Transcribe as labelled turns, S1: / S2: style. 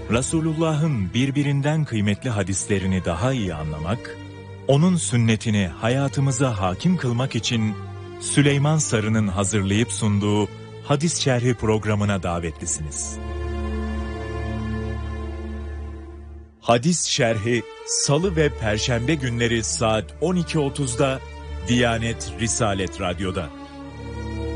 S1: Resulullah'ın birbirinden kıymetli hadislerini daha iyi anlamak, onun sünnetini hayatımıza hakim kılmak için Süleyman Sarı'nın hazırlayıp sunduğu Hadis Şerhi programına davetlisiniz. Hadis Şerhi Salı ve Perşembe günleri saat 12.30'da Diyanet Risalet Radyo'da.